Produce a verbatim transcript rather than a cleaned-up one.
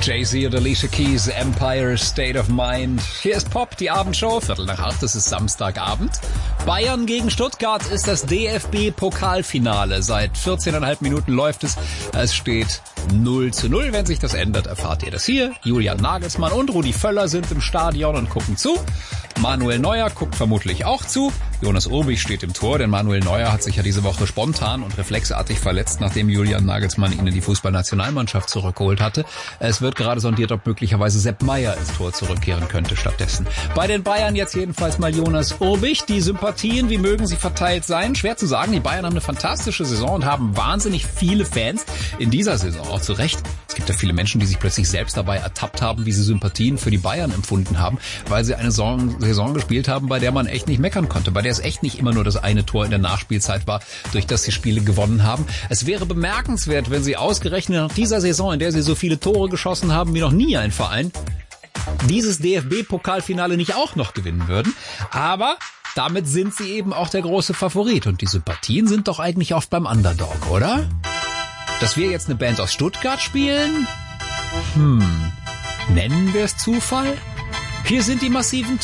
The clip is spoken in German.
Jay-Z und Alicia Keys, Empire State of Mind. Hier ist Pop, die Abendshow, Viertel nach acht, es ist Samstagabend. Bayern gegen Stuttgart ist das D F B-Pokalfinale. Seit vierzehneinhalb Minuten läuft es. Es steht null zu null. Wenn sich das ändert, erfahrt ihr das hier. Julian Nagelsmann und Rudi Völler sind im Stadion und gucken zu. Manuel Neuer guckt vermutlich auch zu. Jonas Urbich steht im Tor, denn Manuel Neuer hat sich ja diese Woche spontan und reflexartig verletzt, nachdem Julian Nagelsmann ihn in die Fußballnationalmannschaft zurückgeholt hatte. Es wird gerade sondiert, ob möglicherweise Sepp Maier ins Tor zurückkehren könnte stattdessen. Bei den Bayern jetzt jedenfalls mal Jonas Urbich. Die Sympathien, wie mögen sie verteilt sein? Schwer zu sagen. Die Bayern haben eine fantastische Saison und haben wahnsinnig viele Fans in dieser Saison. Auch zu Recht. Es gibt ja viele Menschen, die sich plötzlich selbst dabei ertappt haben, wie sie Sympathien für die Bayern empfunden haben, weil sie eine Saison, Saison gespielt haben, bei der man echt nicht meckern konnte, bei der es echt nicht immer nur das eine Tor in der Nachspielzeit war, durch das sie Spiele gewonnen haben. Es wäre bemerkenswert, wenn sie ausgerechnet nach dieser Saison, in der sie so viele Tore geschossen haben wie noch nie ein Verein, dieses D F B-Pokalfinale nicht auch noch gewinnen würden. Aber damit sind sie eben auch der große Favorit. Und die Sympathien sind doch eigentlich oft beim Underdog, oder? Dass wir jetzt eine Band aus Stuttgart spielen? Hm, nennen wir es Zufall? Hier sind die massiven